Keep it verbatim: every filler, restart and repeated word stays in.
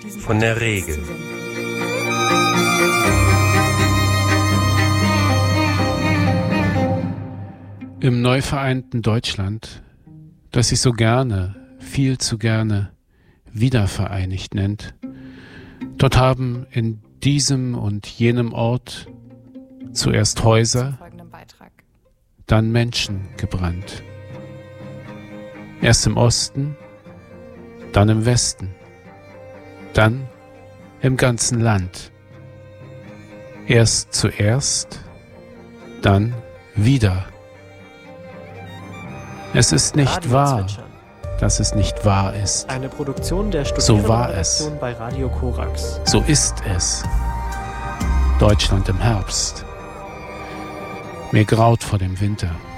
von der Regel. Im neu vereinten Deutschland, das sich so gerne, viel zu gerne, wiedervereinigt nennt, dort haben in diesem und jenem Ort zuerst Häuser, dann Menschen gebrannt. Erst im Osten, dann im Westen, dann im ganzen Land. Erst zuerst, dann wieder. Es ist nicht wahr, dass es nicht wahr ist. Eine Produktion der So war es. Studierendenredaktion bei Radio Korax. So ist es. Deutschland im Herbst. Mir graut vor dem Winter.